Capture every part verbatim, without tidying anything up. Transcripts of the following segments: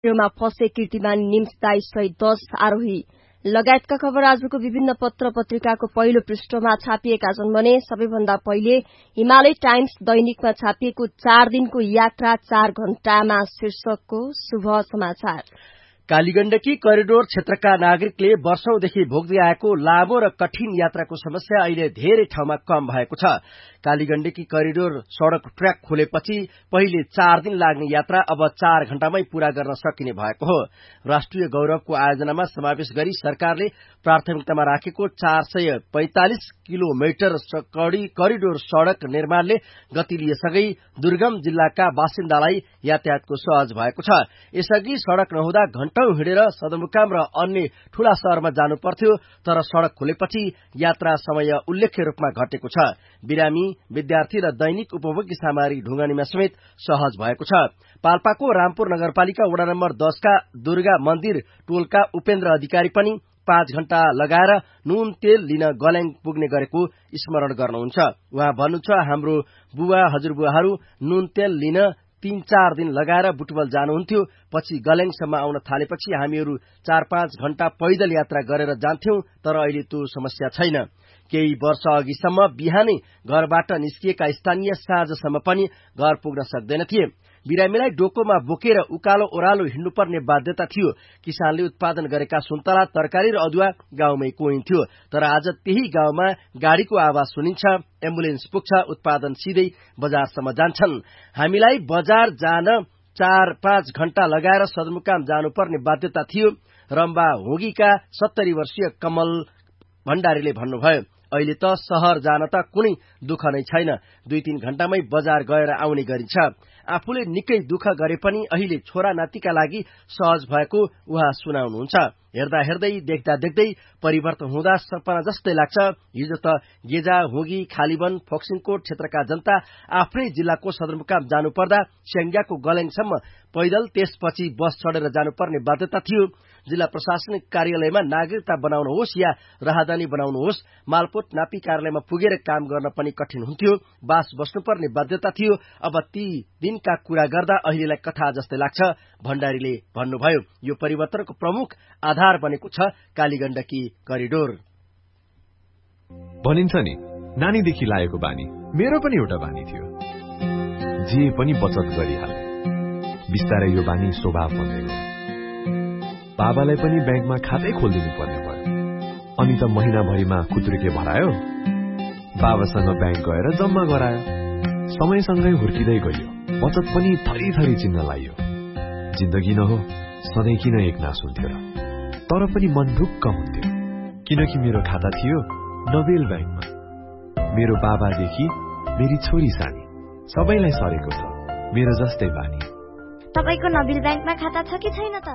मा फसे कीर्तिमान निम्सदाई सहित दस आरोही लगायतका खबर आजको विभिन्न पत्र पत्रिकाको पहिलो पृष्ठमा छापिएका छन् भने सबैभन्दा पहिले हिमालय टाइम्स दैनिकमा छापिएको चार दिनको यात्रा चार घण्टामा शीर्षकको शुभ समाचार। कालीगण्डकी करिडोर क्षेत्रका नागरिकले वर्षौंदेखि भोग्दै आएको लामो र कठिन यात्राको समस्या अहिले धेरै ठाउँमा कम भएको छ। कालीगण्डकी करिडोर सड़क ट्र्याक खोलेपछि पहिले चार दिन लाग्ने यात्रा अब चार घण्टामै पूरा गर्न सकिने भएको हो। राष्ट्रिय गौरवको आयोजनामा समावेश गरी सरकारले प्राथमिकतामा राखेको चार सय पैंतालिस किलोमिटर करिडोर सड़क निर्माणले गति लिएसँगै दुर्गम जिल्लाका बासिन्दालाई यातायातको सहज भएको छ। यसअघि सड़क नहुँदा घण्टौं हिँडेर सदरमुकाम र अन्य ठूला शहरमा जानु पर्थ्यो, तर सड़क खोलेपछि यात्रा समय उल्लेख्य रूपमा घटेको छ। बिरामी, विद्यार्थी र दैनिक उपभोग्य सामग्री ढुङ्गानीमा समेत सहज भएको छ। पाल्पाको रामपुर नगरपालिका वडा नम्बर दस का दुर्गा मन्दिर टोलका उपेन्द्र अधिकारी पनि पाँच घण्टा लगाएर नुन तेल लिन गल्याङ पुग्ने गरेको स्मरण गर्नुहुन्छ। उहाँ भन्नुहुन्छ, हाम्रो बुवा हजुरबुवाहरू नुन तेल लिन तीन चार दिन लगाएर बुटवल जानुहुन्थ्यो। पछि गल्याङसम्म आउन थालेपछि हामीहरू चार पाँच घण्टा पैदल यात्रा गरेर जान्थ्यौं, तर अहिले त्यो समस्या छैन। केही वर्ष अघिसम्म बिहानै घरबाट निस्किएका स्थानीय साँझसम्म पनि घर पुग्न सक्दैनथे। बिरामीलाई डोकोमा बोकेर उकालो ओह्रालो हिँड्नुपर्ने बाध्यता थियो। किसानले उत्पादन गरेका सुन्तला, तरकारी र अदुवा गाउँमै कोइन्थ्यो, तर आज त्यही गाउँमा गाडीको आवाज सुनिन्छ, एम्बुलेन्स पुग्छ, उत्पादन सिधै बजारसम्म जान्छन्। हामीलाई बजार जान चार पाँच घण्टा लगाएर सदरमुकाम जानुपर्ने बाध्यता थियो। रम्बा होगीका सत्तरी वर्षीय कमल भण्डारीले भन्नुभयो, अहिले त शहर जान त कुनै दुःख नै छैन, दुई तीन घण्टामै बजार गएर आउने गरिन्छ। आफूले निकै दुःख गरे पनि अहिले छोरा नातिका लागि सहज भएको उहाँ सुनाउनुहुन्छ। हेर्दा हेर्दै देख्दा देख्दै परिवर्तन हुँदा सपना जस्तै लाग्छ। हिजो त गेजा, होगी, खालीवन, फोक्सिङकोट क्षेत्रका जनता आफ्नै जिल्लाको सदरमुकाम जानुपर्दा स्याङ्जाको गल्याङसम्म पैदल, त्यसपछि बस चढेर जानुपर्ने बाध्यता थियो। जिल्ला प्रशासनिक कार्यालयमा नागरिकता बनाउन होस् या राहदानी बनाउनु होस्, मालपोत नापी कार्यालयमा पुगेर काम गर्न पनि कठिन हुन्थ्यो। बास बस्नुपर्ने बाध्यता थियो। अब ती दिनका कुरा गर्दा अहिलेलाई कथा जस्तै लाग्छ, भण्डारीले भन्नुभयो। यो परिवर्तनको प्रमुख आधार बनेको छ कालीगण्डकी करिडोर। भनिन्छ नि, नानीदेखि लागेको बानी मेरो पनि एउटा बानी थियो, जे पनि बचत गरिहाले। बिस्तारै यो बानी स्वभाव बन्दै गयो। बाबालाई पनि ब्याङ्कमा खातै खोलिदिनु पर्ने भयो। अनि त महिनाभरिमा खुत्रुके भरायो, बाबासँग ब्याङ्क गएर जम्मा गरायो। समयसँगै हुर्किँदै गयो, बचत पनि थरी थरी चिन्न लाग्यो। जिन्दगी न हो, सधैँ किन एक नास हुन्थ्यो र? तर पनि मन ढुक्क हुन्थ्यो, किनकि मेरो खाता थियो नोबेल ब्याङ्कमा। मेरो बाबादेखि मेरी छोरी सानी सबैलाई सरेको छ मेरो जस्तै बानी। तपाईको नोबेल ब्याङ्कमा खाता छ कि छैन त?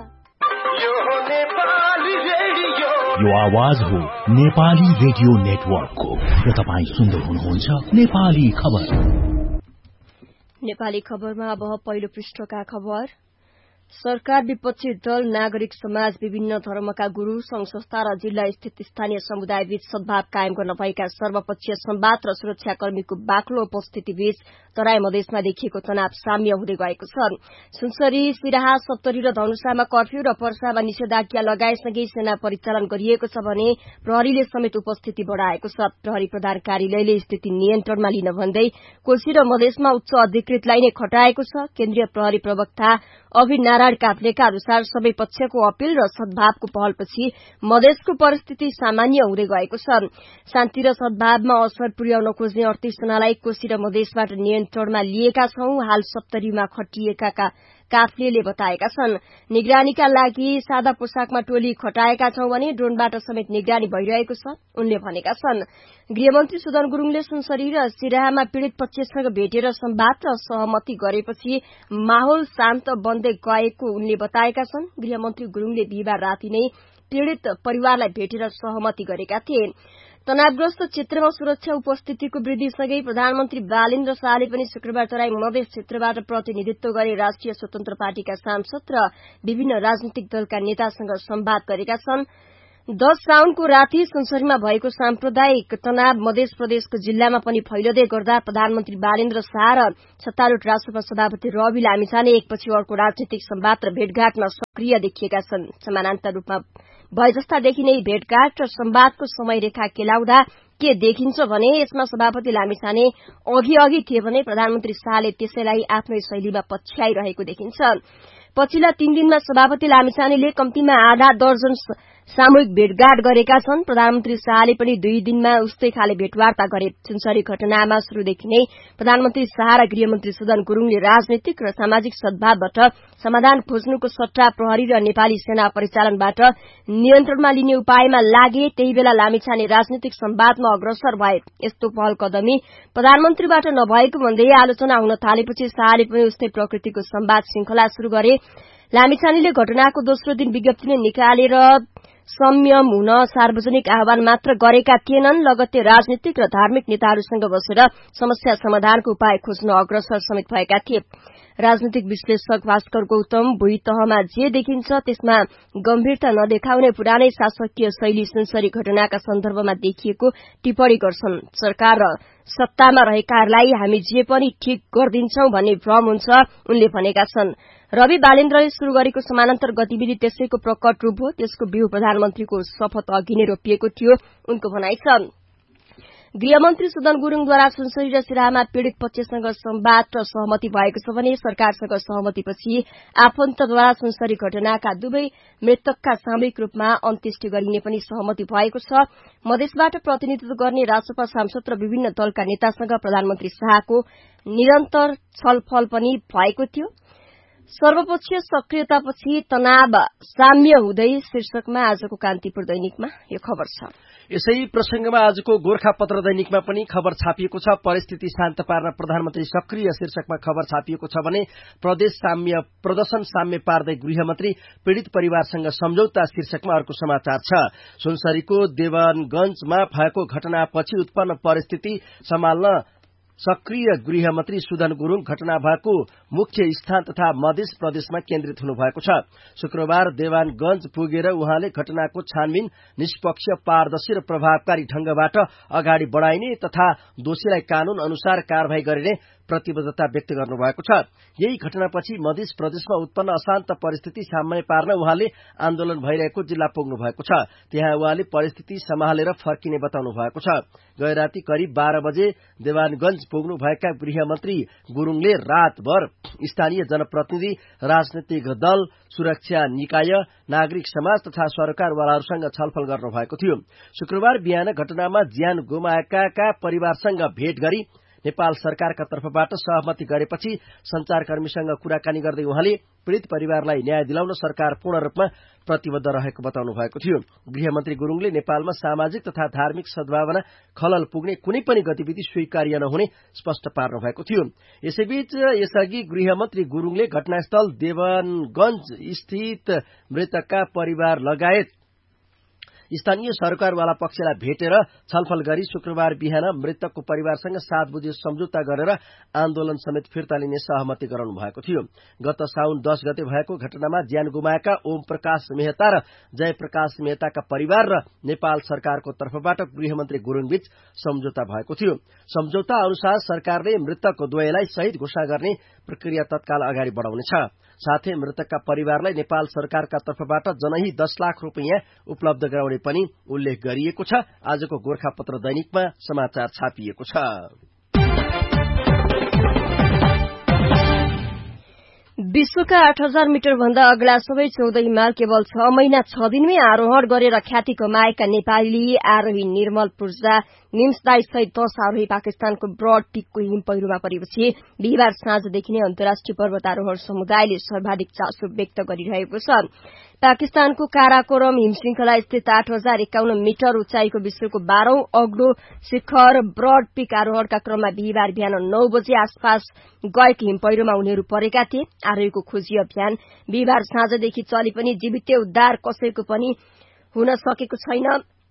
यो आवाज हो नेपाली रेडियो नेटवर्कको र तपाईँ सुन्दै हुनुहुन्छ नेपाली खबर। नेपाली खबरमा अब पहिलो पृष्ठका खबर। सरकार, विपक्षी दल, नागरिक समाज, विभिन्न धर्मका गुरू, संघ संस्था र जिल्ला स्थित स्थानीय समुदाय बीच सद्भाव कायम गर्न भएका सर्वपक्षीय संवाद र सुरक्षाकर्मीको बाक्लो उपस्थिति बीच तराई मधेसमा देखिएको तनाव साम्य हुँदै गएको छ। सुनसरी, सिराहा, सप्तरी र धनुषामा कर्फ्यू र पर्सामा निषेधाज्ञा लगाएसँगै सेना परिचालन गरिएको छ भने प्रहरीले समेत उपस्थिति बढ़ाएको छ। प्रहरी प्रधान कार्यालयले स्थिति नियन्त्रणमा लिन भन्दै कोशी र मधेसमा उच्च अधिकृतलाई नै खटाएको छ। केन्द्रीय प्रहरी प्रवक्ता अभि नारायण काफ्लेका अनुसार सबै पक्षको अपील र सद्भावको पहलपछि मधेसको परिस्थिति सामान्य हुँदै गएको छ। शान्ति र सद्भावमा असर पुर्याउन खोज्ने अडतीस जनालाई कोशी र मधेसबाट नियन्त्रणमा लिएका छौं, हाल सप्तरीमा खटिएका काफ्लेले बताएका छन्। निगरानीका लागि सादा पोसाकमा टोली खटाएका छौं भने ड्रोनबाट समेत निगरानी भइरहेको छ, उनले भनेका छन्। गृहमन्त्री सुदन गुरूङले सुनसरी र सिराहामा पीड़ित पक्षसँग भेटेर संवाद र सहमति गरेपछि माहौल शान्त बन्दै गएको उनले बताएका छन्। गृहमन्त्री गुरूङले बिहिबार राति नै पीड़ित परिवारलाई भेटेर सहमति गरेका थिए। तनावग्रस्त क्षेत्रमा सुरक्षा उपस्थितिको वृद्धिसँगै प्रधानमन्त्री बालेन्द्र शाहले पनि शुक्रबार तराई मधेस क्षेत्रबाट प्रतिनिधित्व गरे राष्ट्रिय स्वतन्त्र पार्टीका सांसद र विभिन्न राजनीतिक दलका नेतासँग संवाद गरेका छन्। दश साउनको राति सुनसरीमा भएको साम्प्रदायिक तनाव मध्य प्रदेशको जिल्लामा पनि फैलदै गर्दा प्रधानमन्त्री बालेन्द्र शाह र सत्तारूढ़ राष्ट्रपा सभापति रवि लामिछाने एकपछि अर्को राजनीतिक संवाद र भेटघाटमा सक्रिय देखिएका छन्। समानान्तर रूपमा भए जस्ता देखिने भेटघाट र संवादको समय रेखा केलाउँदा के देखिन्छ भने यसमा सभापति लामिछाने अघि अघि थिए भने प्रधानमन्त्री शाहले त्यसैलाई आफ्नै शैलीमा पछ्याइरहेको देखिन्छ। पछिल्ला तीन दिनमा सभापति लामिछानेले कम्तीमा आधा दर्जन सामूहिक भेटघाट गरेका छन्। प्रधानमन्त्री शाहले पनि दुई दिनमा उस्तै खाले भेटवार्ता गरे। सुनसरी घटनामा शुरूदेखि नै प्रधानमन्त्री शाह र गृहमन्त्री सुदन गुरूङले राजनीतिक र सामाजिक सद्भावबाट समाधान खोज्नुको सट्टा प्रहरी र नेपाली सेना परिचालनबाट नियन्त्रणमा लिने उपायमा लागे। त्यही बेला लामिछाने राजनीतिक संवादमा अग्रसर भए। यस्तो पहल कदमी प्रधानमन्त्रीबाट नभएको भन्दै आलोचना हुन थालेपछि शाहले पनि उस्तै प्रकृतिको संवाद श्रृंखला शुरू गरे। लामिछानेले घटनाको दोस्रो दिन विज्ञप्ति नै निकालेर संयम हुन सार्वजनिक आह्वान मात्र गरेका थिएनन्, लगत्तै राजनीतिक र धार्मिक नेताहरूसँग बसेर समस्या समाधानको उपाय खोज्न अग्रसर समेत भएका थिए। राजनीतिक विश्लेषक भास्कर गौतम भुइँ तहमा जे देखिन्छ त्यसमा गम्भीरता नदेखाउने पुरानै शासकीय शैली सुनसरी घटनाका सन्दर्भमा देखिएको टिप्पणी गर्छन्। सरकार र सत्तामा रहेकाहरूलाई हामी जे पनि ठीक गरिदिन्छौं भन्ने भ्रम हुन्छ, उनले भनेका छन्। रवि बालेन्द्रले शुरू गरेको समानान्तर गतिविधि त्यसैको प्रकट रूप हो। त्यसको बिउ प्रधानमन्त्रीको शपथ अघि नै रोपिएको थियो, उनको भनाइ छ। गृहमन्त्री सुदन गुरूङद्वारा सुनसरी र सिराहामा पीड़ित पक्षसँग संवाद र सहमति भएको छ भने सरकारसँग सहमतिपछि आफन्तद्वारा सुनसरी घटनाका दुवै मृतकका सामूहिक रूपमा अन्त्येष्टि गरिने पनि सहमति भएको छ। मधेसबाट प्रतिनिधित्व गर्ने राष्ट्रपा सांसद र विभिन्न दलका नेतासँग प्रधानमन्त्री शाहको निरन्तर छलफल पनि भएको थियो। सर्वपक्षीय सक्रियतापछि तनाव साम्य हुँदै शीर्षकमा आजको कान्तिपुर दैनिकमा यो खबर छ। यसै प्रसंगमा आजको गोरखापत्र दैनिकमा पनि खबर छापिएको छ। परिस्थिति शान्त पार्न प्रधानमन्त्री सक्रिय शीर्षकमा खबर छापिएको छ भने प्रदेश साम्य प्रदर्शन साम्य पार्दै गृहमन्त्री पीड़ित परिवारसँग सम्झौता शीर्षकमा अर्को समाचार छ। सुनसरीको देवानगंजमा भएको घटनापछि उत्पन्न परिस्थिति सम्हाल्न सक्रिय गृहमन्त्री सुदन गुरूङ घटना भएको मुख्य स्थान तथा मध्य प्रदेशमा केन्द्रित हुनुभएको छ। शुक्रबार देवानगंज पुगेर उहाँले घटनाको छानबिन निष्पक्ष, पारदर्शी र प्रभावकारी ढंगबाट अगाडि बढ़ाइने तथा दोषीलाई कानून अनुसार कार्यवाही गरिने प्रतिबद्धता व्यक्त गर्नुभएको छ। यही घटनापछि मध्य प्रदेशमा उत्पन्न अशान्त परिस्थिति सामान्य पार्न उहाँले आन्दोलन भइरहेको जिल्ला पुग्नु भएको छ। त्यहाँ उहाँले परिस्थिति सम्हालेर फर्किने बताउनु भएको छ। गए राति करिब बाह्र बजे देवानगंज पुग्नु भएका गृहमन्त्री गुरूङले रातभर स्थानीय जनप्रतिनिधि, राजनैतिक दल, सुरक्षा निकाय, नागरिक समाज तथा सरकारवालाहरूसँग छलफल गर्नु भएको थियो। शुक्रबार बिहान घटनामा ज्यान गुमाएका परिवारसँग भेट गरी नेपाल सरकारका तर्फबाट सहमति गरेपछि संचारकर्मीसँग कुराकानी गर्दै उहाँले पीड़ित परिवारलाई न्याय दिलाउन सरकार पूर्ण रूपमा प्रतिबद्ध रहेको बताउनु भएको थियो। गृहमन्त्री गुरूङले नेपालमा सामाजिक तथा धार्मिक सद्भावना खलल पुग्ने कुनै पनि गतिविधि स्वीकार्य नहुने स्पष्ट पार्नु भएको थियो। यसैबीच यसअघि गृहमन्त्री गुरूङले घटनास्थल देवानगंज स्थित मृतकका परिवार लगायत स्थानीय सरकारवाला पक्षलाई भेटेर छलफल गरी शुक्रबार बिहान मृतकको परिवारसँग सात बुझे सम्झौता गरेर आन्दोलन समेत फिर्ता लिने सहमति गराउनु भएको थियो। गत साउन दस गते भएको घटनामा ज्यान गुमाएका ओम प्रकाश मेहता र जय प्रकाश मेहताका परिवार र नेपाल सरकारको तर्फबाट गृहमन्त्री गुरूङबीच सम्झौता भएको थियो। सम्झौता अनुसार सरकारले मृतकको द्वयलाई शहीद घोषणा गर्ने प्रक्रिया तत्काल अगाडि बढ़ाउनेछ। साथै मृतकका परिवारलाई नेपाल सरकारका तर्फबाट जनही दस लाख रूपियाँ उपलब्ध गराउने पनि उल्लेख गरिएको छ। आजको गोरखापत्र दैनिकमा समाचार छापिएको छ। विश्वका आठ हजार मिटर भन्दा अग्ला सबै चौध हिमाल केवल छ महिना छ दिनमै आरोहण गरेर ख्याति कमाएका नेपाली आरोही निर्मल पूर्जा निम्सदाई सहित दश आरोही पाकिस्तानको ब्रड पीकको हिम पहिरोमा परेपछि बिहिबार साँझदेखि नै अन्तर्राष्ट्रिय पर्वतारोहण समुदायले सर्वाधिक चासो व्यक्त गरिरहेको छ। पाकिस्तानको काराकोरम हिमश्रृंखला स्थित आठ हजार एकाउन्न मिटर उचाइको विश्वको बाह्रौं अग्लो शिखर ब्रड पीक आरोहणका क्रममा बिहिबार बिहान नौ बजे आसपास गएको हिम पहिरोमा उनीहरू परेका थिए। आरोहीको खोजी अभियान बिहिबार साँझदेखि चले पनि जीवित उद्धार कसैको पनि हुन सकेको छैन।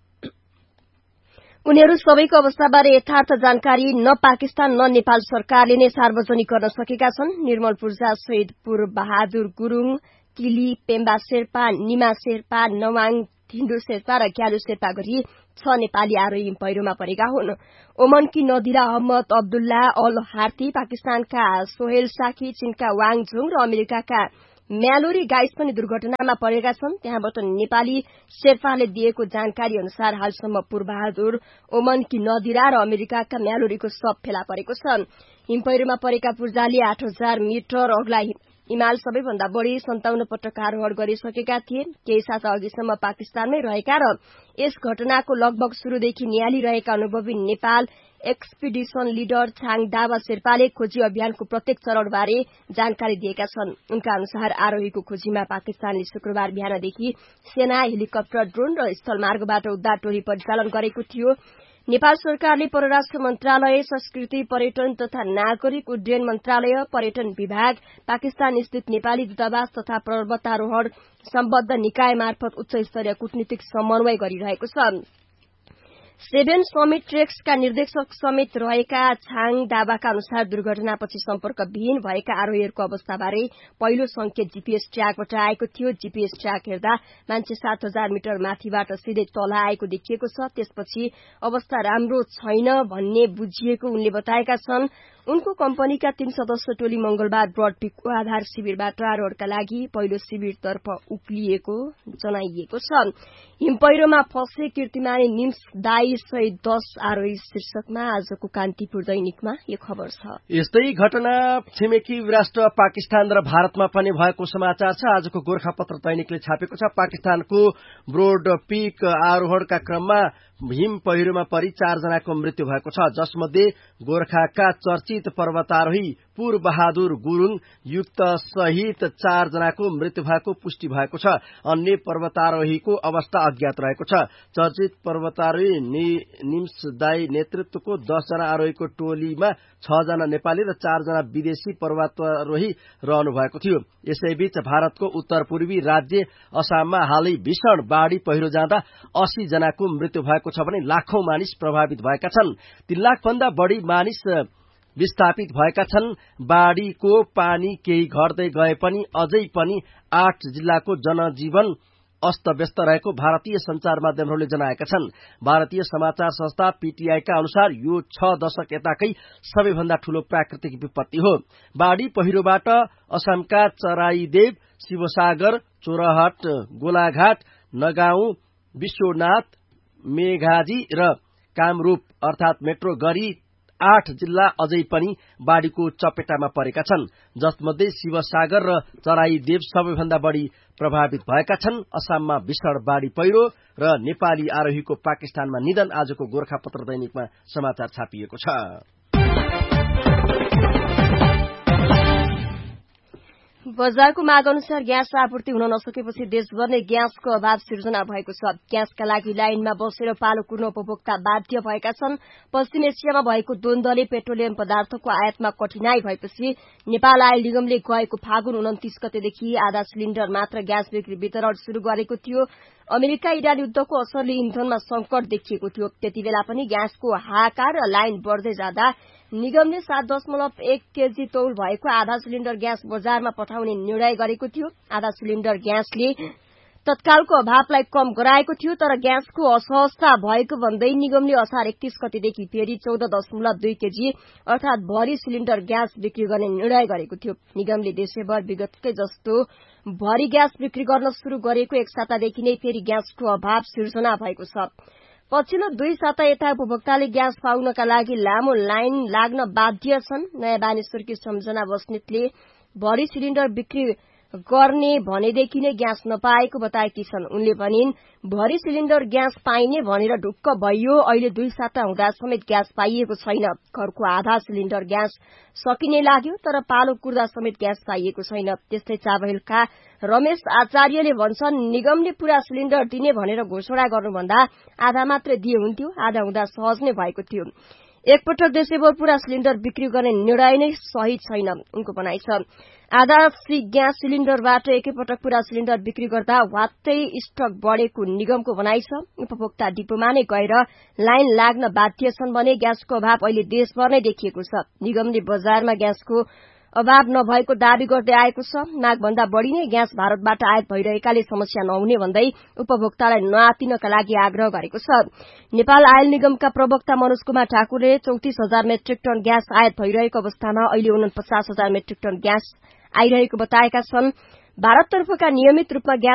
उनीहरू सबैको अवस्थाबारे यथार्थ जानकारी न पाकिस्तान न नेपाल सरकारले नै सार्वजनिक गर्न सकेका छन्। निर्मल पूर्जा सहित पूर्व बहादुर गुरूङ, किली पेम्बा शेर्पा, निमा शेर्पा, नवाङ हिन्दू शेर्पा र ग्यालु शेर्पा गरी छ नेपाली आरोही हिम पहिरोमा परेका हुन्। ओमनकी नदिरा अहमद अब्दुल्ला अल हार्थी, पाकिस्तानका सोहेल साखी, चीनका वाङझुङ र अमेरिकाका म्यालोरी गाइस पनि दुर्घटनामा परेका छन्। त्यहाँबाट नेपाली शेर्पाले दिएको जानकारी अनुसार हालसम्म पूर्वबहादुर, ओमनकी नदिरा र अमेरिकाका म्यालोरीको शव फेला परेको छ। हिम पहिरोमा परेका पूर्जाले आठ हजार मिटर अग्ला हिमाल सबैभन्दा बढ़ी सन्ताउन्न पटक आरोहण गरिसकेका थिए। केही साता अघिसम्म पाकिस्तानमै रहेका र यस घटनाको लगभग शुरूदेखि निहालिरहेका अनुभवी नेपाल एक्सपिडिसन लिडर छाङ दावा शेर्पाले खोजी अभियानको प्रत्येक चरणबारे जानकारी दिएका छन्। उनका अनुसार आरोहीको खोजीमा पाकिस्तानले शुक्रबार बिहानदेखि सेना, हेलिकप्टर, ड्रोन र स्थलमार्गबाट उद्धार टोली परिचालन गरेको थियो। नेपाल सरकारले परराष्ट्र मन्त्रालय, संस्कृति, पर्यटन तथा नागरिक उड्डयन मन्त्रालय, पर्यटन विभाग, पाकिस्तान स्थित नेपाली दूतावास तथा पर्वतारोहण सम्बद्ध निकाय मार्फत उच्च स्तरीय कूटनीतिक समन्वय गरिरहेको छ। सेभेन समिट ट्रेक्सका निर्देशक समेत रहेका छाङ दावाका अनुसार दुर्घटनापछि सम्पर्कविहीन भएका आरोहीहरूको अवस्थाबारे पहिलो संकेत जीपीएस ट्र्याकबाट आएको थियो। जीपीएस ट्र्याक हेर्दा मान्छे सात हजार मिटर माथिबाट सिधै तल आएको देखिएको छ। त्यसपछि अवस्था राम्रो छैन भन्ने बुझिएको उनले बताएका छन्। उनको कम्पनीका तीन सदस्य टोली मंगलबार ब्रडपीकको आधार शिविरबाट आरोहणका लागि पहिलो शिविरतर्फ उक्लिएको जनाइएको छ। हिम पहिरोमा फसे कीर्तिमानी निम्स दाई सय दस आरोही शीर्षकमा आजको कान्तिपुर दैनिकमा यो खबर छ। यस्तै घटना छिमेकी राष्ट्र पाकिस्तान र भारतमा पनि भएको समाचार छ। आजको गोर्खापत्र दैनिकले छापेको छ। पाकिस्तानको ब्रोडपीक आरोहणका क्रममा हिम पहिरोमा परि चारजनाको मृत्यु भएको छ, जसमध्ये गोर्खाका चर्चित पर्वतारोही पूर्व बहादुर गुरूङ युक्त सहित चारजनाको मृत्यु भएको पुष्टि भएको छ। अन्य पर्वतारोहीको अवस्था अज्ञात रहेको छ। चर्चित पर्वतारोही निम्स दाई नेतृत्वको दसजना आरोहीको टोलीमा छजना नेपाली र चारजना विदेशी पर्वतारोही रहनु भएको थियो। यसैबीच भारतको उत्तर पूर्वी राज्य असममा हालै भीषण बाढ़ी पहिरो जाँदा अस्सी जनाको मृत्यु भएको छ भने लाखौं मानिस प्रभावित भएका छन्। तीन लाख भन्दा बढ़ी मानिस विस्थापित भएका छन्। बाढ़ीको पानी केही घट्दै गए पनि अझै पनि आठ जिल्लाको जनजीवन अस्तव्यस्त रहेको भारतीय संचार माध्यमहरूले जनाएका छन्। भारतीय समाचार संस्था पीटीआईका अनुसार यो छ दशक यताकै सबैभन्दा ठूलो प्राकृतिक विपत्ति हो। बाढ़ी पहिरोबाट असमका चराईदेव, शिवसागर, चोरहट, गोलाघाट, नगाउँ, विश्वनाथ, मेघाजी र कामरूप अर्थात मेट्रो गरी आठ जिल्ला अझै पनि बाढ़ीको चपेटामा परेका छन्, जसमध्ये शिवसागर र चराईदेव सबैभन्दा बढ़ी प्रभावित भएका छन्। असममा भीषण बाढ़ी पहिरो र नेपाली आरोहीको पाकिस्तानमा निधन आजको गोर्खापत्र दैनिकमा समाचार छापिएको छ। बजारको माग अनुसार ग्यास आपूर्ति हुन नसकेपछि देशभर नै ग्यासको अभाव सिर्जना भएको छ। ग्यासका लागि लाइनमा बसेर पालो कुर्न उपभोक्ता बाध्य भएका छन्। पश्चिम एसियामा भएको द्वन्द्वले पेट्रोलियम पदार्थको आयातमा कठिनाई भएपछि नेपाल आयल निगमले गएको फागुन उन्तिस गतेदेखि आधा सिलिण्डर मात्र ग्यास बिक्री वितरण शुरू गरेको थियो। अमेरिका इरान युद्धको असरले इन्धनमा संकट देखिएको थियो। त्यति बेला पनि ग्यासको हाहाकार र लाइन बढ़दै जाँदा निगमले सात दशमलव एक केजी तौल भएको आधा सिलिण्डर ग्यास बजारमा पठाउने निर्णय गरेको थियो। आधा सिलिण्डर ग्यासले तत्कालको अभावलाई कम गराएको थियो, तर ग्यासको असहजता भएको भन्दै निगमले असार एकतीस गतेदेखि फेरि चौध दशमलव दुई केजी अर्थात भरी सिलिण्डर ग्यास बिक्री गर्ने निर्णय गरेको थियो। निगमले देशैभर विगतकै जस्तो भरी ग्यास बिक्री गर्न शुरू गरेको एक सातादेखि नै फेरि ग्यासको अभाव सिर्जना भएको छ। पछिल्लो दुई साता यता उपभोक्ताले ग्यास पाउनका लागि लामो लाइन लाग्न बाध्य छन्। नयाँ बानेश्वरकी सम्झना बस्नेतले भरी सिलिण्डर बिक्री गर्ने भनेदेखि नै ग्यास नपाएको बताएकी छन्। उनले भनिन्, भरी सिलिण्डर ग्यास पाइने भनेर ढुक्क भइयो, अहिले दुई साता हुँदा समेत ग्यास पाइएको छैन। घरको आधा सिलिण्डर ग्यास सकिने लाग्यो, तर पालो कुर्दा समेत ग्यास पाइएको छैन। त्यस्तै चाबहिलका रमेश आचार्यले भन्छन्, निगमले पूरा सिलिण्डर दिने भनेर घोषणा गर्नुभन्दा आधा मात्र दिए हुन्थ्यो, आधा हुँदा सहज नै भएको थियो। एकपटक देशैभर पूरा सिलिण्डर बिक्री गर्ने निर्णय नै सही छैन, उनको भनाइ छ। आधा ग्यास सिलिण्डरबाट एकैपटक पूरा सिलिण्डर बिक्री गर्दा वात्तै स्टक बढ़ेको निगमको भनाइ छ। उपभोक्ता डिपोमा नै गएर लाइन लाग्न बाध्य छन् भने ग्यासको अभाव अहिले देशभर नै देखिएको छ। निगमले बजारमा ग्यासको अभाव नभएको दावी गर्दै आएको छ। मागभन्दा बढ़ी नै ग्यास भारतबाट आयात भइरहेकाले समस्या नहुने भन्दै उपभोक्तालाई नआतिनका लागि आग्रह गरेको छ। नेपाल आयल निगमका प्रवक्ता मनोज कुमार ठाकुरले चौतिस हजार मेट्रिक टन ग्यास आयात भइरहेको अवस्थामा अहिले उनपचास हजार मेट्रिक टन ग्यास आइरहेको बताएका छन्। भारततर्फका नियमित रूपमा